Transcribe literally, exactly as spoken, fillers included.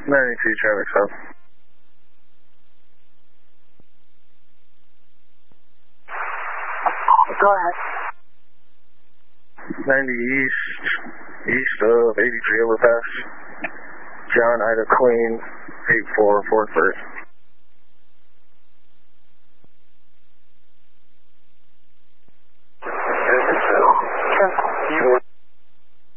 ninety-two traffic stop. Go ahead. ninety east, east of eighty-three overpass. John Ida Queen, eight four four three.